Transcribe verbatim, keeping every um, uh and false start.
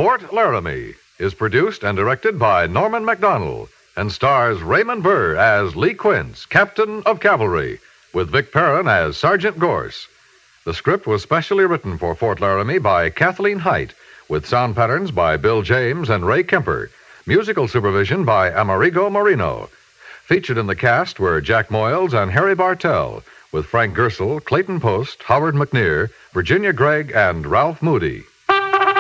Fort Laramie is produced and directed by Norman Macdonald and stars Raymond Burr as Lee Quince, Captain of Cavalry, with Vic Perrin as Sergeant Gorse. The script was specially written for Fort Laramie by Kathleen Height, with sound patterns by Bill James and Ray Kemper. Musical supervision by Amerigo Marino. Featured in the cast were Jack Moyles and Harry Bartell, with Frank Gersel, Clayton Post, Howard McNear, Virginia Gregg, and Ralph Moody.